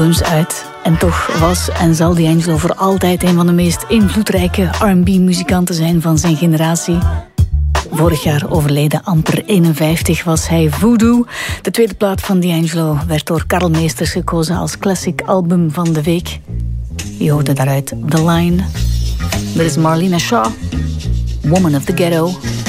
uit. En toch was en zal D'Angelo voor altijd een van de meest invloedrijke R&B-muzikanten zijn van zijn generatie. Vorig jaar overleden, amper 51, was hij Voodoo. De tweede plaat van D'Angelo werd door Karl Meesters gekozen als classic album van de week. Je hoorde daaruit The Line. Dit is Marlena Shaw, Woman of the Ghetto.